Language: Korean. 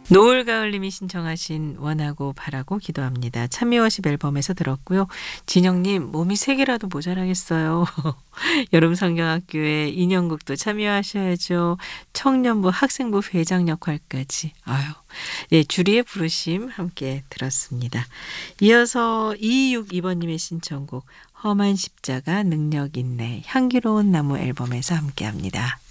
노을가을님이 신청하신 원하고 바라고 기도합니다. 참여워십 앨범에서 들었고요. 진영님 몸이 3개라도 모자라겠어요. 여름성경학교에 인형극도 참여하셔야죠. 청년부 학생부 회장 역할까지. 아유, 네, 주리의 부르심 함께 들었습니다. 이어서 2262번님의 신청곡 험한 십자가 능력 있네 향기로운 나무 앨범에서 함께합니다.